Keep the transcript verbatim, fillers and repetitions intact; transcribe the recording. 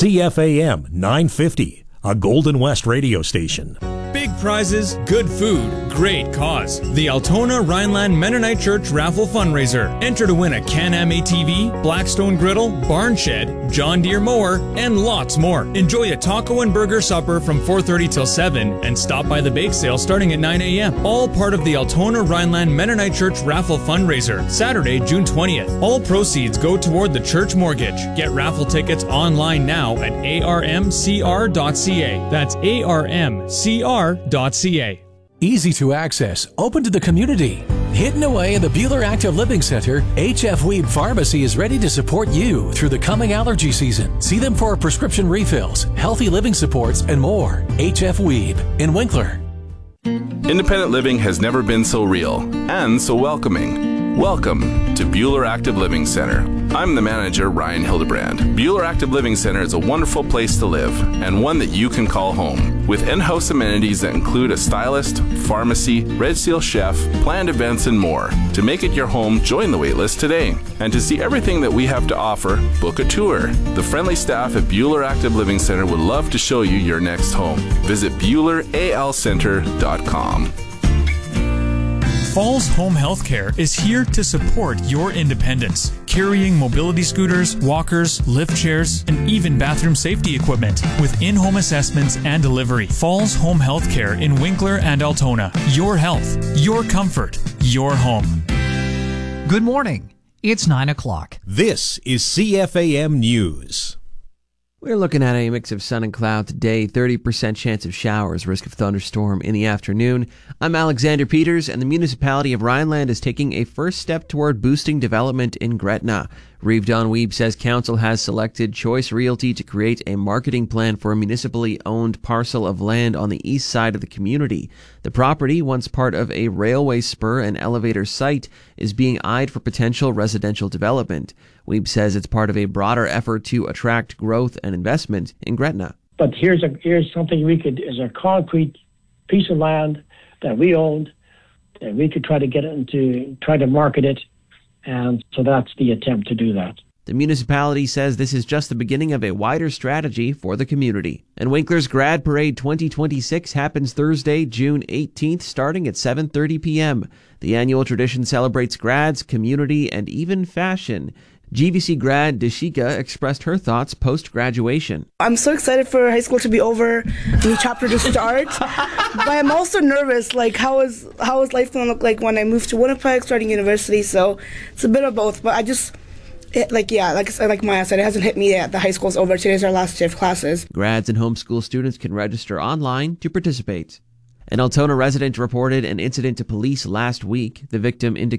C F A M nine fifty, a Golden West radio station. Big prizes, good food, great cause. The Altona Rhineland Mennonite Church Raffle Fundraiser. Enter to win a Can-Am A T V, Blackstone Griddle, Barn Shed, John Deere Mower, and lots more. Enjoy a taco and burger supper from four thirty till seven and stop by the bake sale starting at nine a.m. All part of the Altona Rhineland Mennonite Church Raffle Fundraiser, Saturday, June twentieth. All proceeds go toward the church mortgage. Get raffle tickets online now at A R M C R dot C A. That's A R M C R dot C A. Easy to access, open to the community. Hidden away in the Bueller Active Living Center, H F Weeb Pharmacy is ready to support you through the coming allergy season. See them for prescription refills, healthy living supports, and more. H F Weeb in Winkler. Independent living has never been so real and so welcoming. Welcome to Bueller Active Living Center. I'm the manager, Ryan Hildebrand. Bueller Active Living Center is a wonderful place to live and one that you can call home. With in-house amenities that include a stylist, pharmacy, Red Seal chef, planned events, and more. To make it your home, join the waitlist today. And to see everything that we have to offer, book a tour. The friendly staff at Bueller Active Living Center would love to show you your next home. Visit Bueller A L Center dot com. Falls Home Healthcare is here to support your independence, carrying mobility scooters, walkers, lift chairs, and even bathroom safety equipment with in-home assessments and delivery. Falls Home Healthcare in Winkler and Altona. Your health, your comfort, your home. Good morning. It's nine o'clock. This is C F A M News. We're looking at a mix of sun and cloud today, thirty percent chance of showers, risk of thunderstorm in the afternoon. I'm Alexander Peters, and the municipality of Rhineland is taking a first step toward boosting development in Gretna. Reeve Don Weeb says council has selected Choice Realty to create a marketing plan for a municipally owned parcel of land on the east side of the community. The property, once part of a railway spur and elevator site, is being eyed for potential residential development. Weeb says it's part of a broader effort to attract growth and investment in Gretna. But here's a here's something we could, is a concrete piece of land that we owned, and we could try to get it into, try to market it. And so that's the attempt to do that. The municipality says this is just the beginning of a wider strategy for the community. And Winkler's Grad Parade twenty twenty-six happens Thursday, June eighteenth, starting at seven thirty p.m. The annual tradition celebrates grads, community, and even fashion. G V C grad Deshika expressed her thoughts post-graduation. I'm so excited for high school to be over, new chapter to start, but I'm also nervous, like how is how is life going to look like when I move to Winnipeg, starting university, so it's a bit of both, but I just, it, like, yeah, like, like Maya said, it hasn't hit me yet. The high school's over. Today's our last day of classes. Grads and homeschool students can register online to participate. An Altona resident reported an incident to police last week. The victim indicated